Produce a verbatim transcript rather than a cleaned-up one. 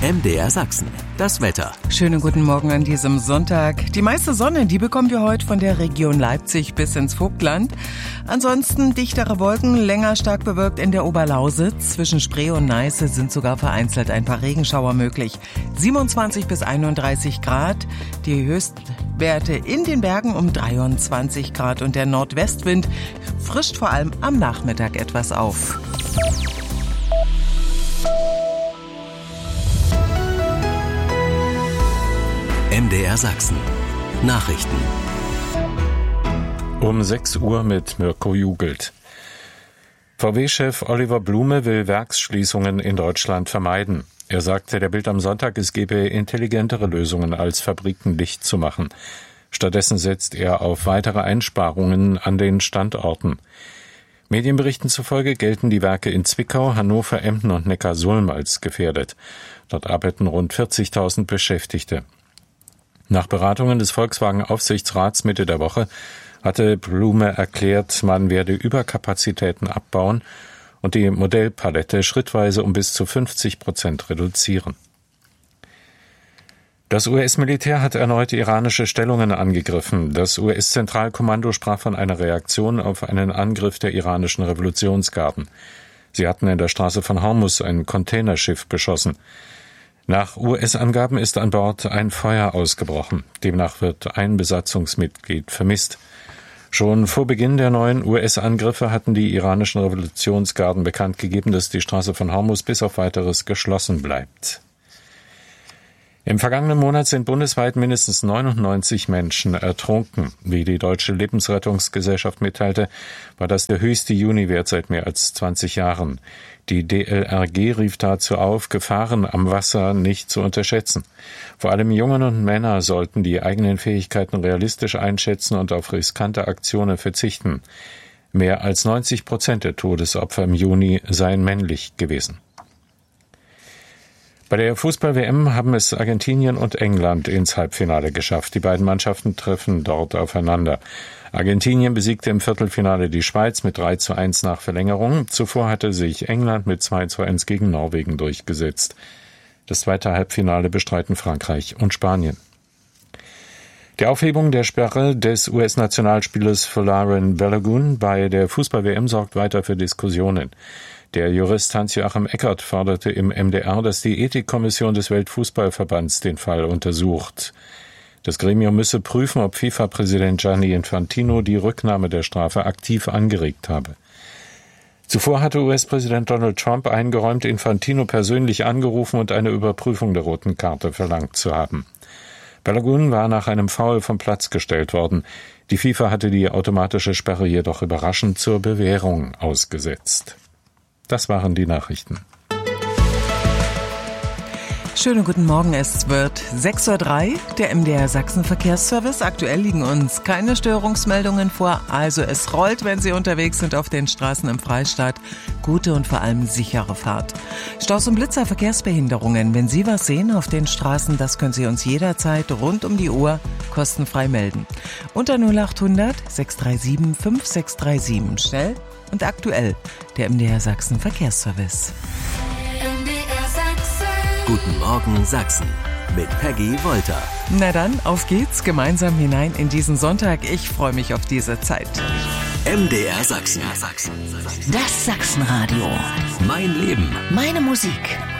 M D R Sachsen, das Wetter. Schönen guten Morgen an diesem Sonntag. Die meiste Sonne, die bekommen wir heute von der Region Leipzig bis ins Vogtland. Ansonsten dichtere Wolken, länger stark bewölkt in der Oberlausitz. Zwischen Spree und Neiße sind sogar vereinzelt ein paar Regenschauer möglich. siebenundzwanzig bis einunddreißig Grad. Die Höchstwerte in den Bergen um dreiundzwanzig Grad. Und der Nordwestwind frischt vor allem am Nachmittag etwas auf. M D R Sachsen. Nachrichten. Um sechs Uhr mit Mirko Jugelt. V W-Chef Oliver Blume will Werksschließungen in Deutschland vermeiden. Er sagte der Bild am Sonntag, es gebe intelligentere Lösungen, als Fabriken dicht zu machen. Stattdessen setzt er auf weitere Einsparungen an den Standorten. Medienberichten zufolge gelten die Werke in Zwickau, Hannover, Emden und Neckarsulm als gefährdet. Dort arbeiten rund vierzigtausend Beschäftigte. Nach Beratungen des Volkswagen-Aufsichtsrats Mitte der Woche hatte Blume erklärt, man werde Überkapazitäten abbauen und die Modellpalette schrittweise um bis zu fünfzig Prozent reduzieren. Das U S-Militär hat erneut iranische Stellungen angegriffen. Das U S-Zentralkommando sprach von einer Reaktion auf einen Angriff der iranischen Revolutionsgarden. Sie hatten in der Straße von Hormuz ein Containerschiff beschossen. Nach U S-Angaben ist an Bord ein Feuer ausgebrochen. Demnach wird ein Besatzungsmitglied vermisst. Schon vor Beginn der neuen U S-Angriffe hatten die iranischen Revolutionsgarden bekannt gegeben, dass die Straße von Hormuz bis auf Weiteres geschlossen bleibt. Im vergangenen Monat sind bundesweit mindestens neunundneunzig Menschen ertrunken. Wie die Deutsche Lebensrettungsgesellschaft mitteilte, war das der höchste Juniwert seit mehr als zwanzig Jahren. Die D L R G rief dazu auf, Gefahren am Wasser nicht zu unterschätzen. Vor allem Jungen und Männer sollten die eigenen Fähigkeiten realistisch einschätzen und auf riskante Aktionen verzichten. Mehr als neunzig Prozent der Todesopfer im Juni seien männlich gewesen. Bei der Fußball-W M haben es Argentinien und England ins Halbfinale geschafft. Die beiden Mannschaften treffen dort aufeinander. Argentinien besiegte im Viertelfinale die Schweiz mit drei zu eins nach Verlängerung. Zuvor hatte sich England mit zwei zu eins gegen Norwegen durchgesetzt. Das zweite Halbfinale bestreiten Frankreich und Spanien. Die Aufhebung der Sperre des U S-Nationalspielers Folarin Balogun bei der Fußball-W M sorgt weiter für Diskussionen. Der Jurist Hans-Joachim Eckert forderte im M D R, dass die Ethikkommission des Weltfußballverbands den Fall untersucht. Das Gremium müsse prüfen, ob FIFA-Präsident Gianni Infantino die Rücknahme der Strafe aktiv angeregt habe. Zuvor hatte U S-Präsident Donald Trump eingeräumt, Infantino persönlich angerufen und eine Überprüfung der roten Karte verlangt zu haben. Balogun war nach einem Foul vom Platz gestellt worden. Die FIFA hatte die automatische Sperre jedoch überraschend zur Bewährung ausgesetzt. Das waren die Nachrichten. Schönen guten Morgen, es wird sechs Uhr drei, der M D R Sachsen Verkehrsservice. Aktuell liegen uns keine Störungsmeldungen vor, also es rollt, wenn Sie unterwegs sind auf den Straßen im Freistaat. Gute und vor allem sichere Fahrt. Staus und Blitzer, Verkehrsbehinderungen. Wenn Sie was sehen auf den Straßen, das können Sie uns jederzeit rund um die Uhr kostenfrei melden. Unter null achthundert sechs drei sieben fünf sechs drei sieben. Schnell und aktuell, der M D R Sachsen Verkehrsservice. Guten Morgen Sachsen mit Peggy Wolter. Na dann, auf geht's gemeinsam hinein in diesen Sonntag. Ich freue mich auf diese Zeit. M D R Sachsen. Das Sachsenradio. Mein Leben. Meine Musik.